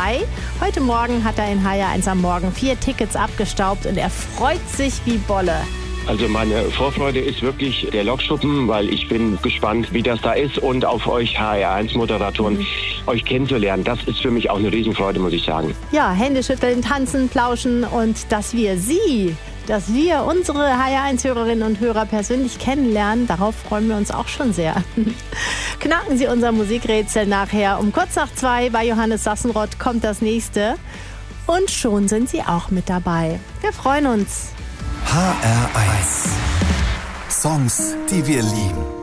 2. Heute Morgen hat er in HR1 am Morgen 4 Tickets abgestaubt und er freut sich wie Bolle. Also meine Vorfreude ist wirklich der Lokschuppen, weil ich bin gespannt, wie das da ist und auf euch HR1-Moderatoren euch kennenzulernen. Das ist für mich auch eine Riesenfreude, muss ich sagen. Ja, Hände schütteln, tanzen, plauschen und dass wir unsere HR1-Hörerinnen und Hörer persönlich kennenlernen, darauf freuen wir uns auch schon sehr. Knacken Sie unser Musikrätsel nachher. Um kurz nach 2 bei Johannes Sassenroth kommt das nächste. Und schon sind Sie auch mit dabei. Wir freuen uns. HR1. Songs, die wir lieben.